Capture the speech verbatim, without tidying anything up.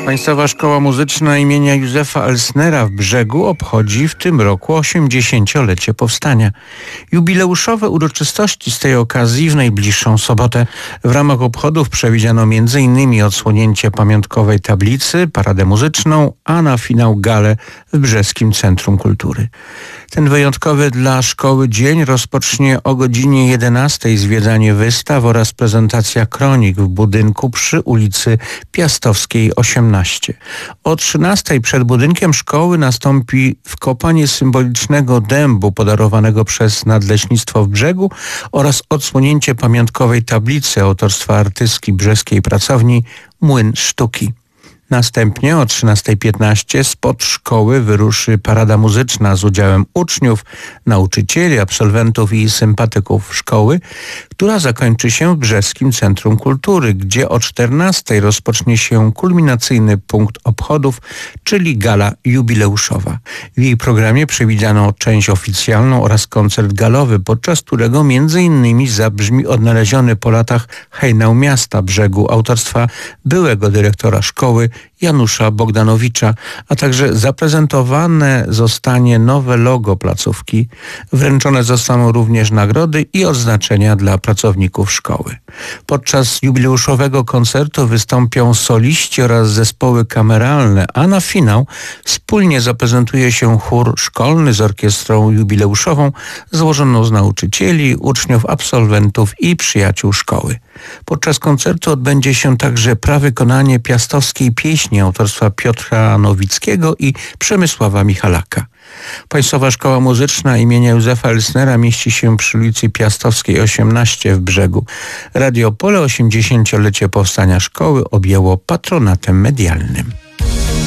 Państwowa Szkoła Muzyczna imienia Józefa Elsnera w Brzegu obchodzi w tym roku osiemdziesięciolecie powstania. Jubileuszowe uroczystości z tej okazji w najbliższą sobotę. W ramach obchodów przewidziano między innymi odsłonięcie pamiątkowej tablicy, paradę muzyczną, a na finał galę w Brzeskim Centrum Kultury. Ten wyjątkowy dla szkoły dzień rozpocznie o godzinie jedenastej zwiedzanie wystaw oraz prezentacja kronik w budynku przy ulicy Piastowskiej osiemnaście. O trzynastej przed budynkiem szkoły nastąpi wkopanie symbolicznego dębu podarowanego przez Nadleśnictwo w Brzegu oraz odsłonięcie pamiątkowej tablicy autorstwa artystki brzeskiej pracowni Młyn Sztuki. Następnie o trzynastej piętnaście spod szkoły wyruszy parada muzyczna z udziałem uczniów, nauczycieli, absolwentów i sympatyków szkoły, która zakończy się w Brzeskim Centrum Kultury, gdzie o czternastej rozpocznie się kulminacyjny punkt obchodów, czyli gala jubileuszowa. W jej programie przewidziano część oficjalną oraz koncert galowy, podczas którego między innymi zabrzmi odnaleziony po latach hejnał miasta Brzegu autorstwa byłego dyrektora szkoły Janusza Bogdanowicza, a także zaprezentowane zostanie nowe logo placówki. Wręczone zostaną również nagrody i odznaczenia dla pracowników szkoły. Podczas jubileuszowego koncertu wystąpią soliści oraz zespoły kameralne, a na finał wspólnie zaprezentuje się chór szkolny z orkiestrą jubileuszową złożoną z nauczycieli, uczniów, absolwentów i przyjaciół szkoły. Podczas koncertu odbędzie się także prawykonanie piastowskiej pieśni autorstwa Piotra Nowickiego i Przemysława Michalaka. Państwowa Szkoła Muzyczna imienia Józefa Elsnera mieści się przy ulicy Piastowskiej osiemnaście w Brzegu. Radio Pole osiemdziesięciolecie powstania szkoły objęło patronatem medialnym.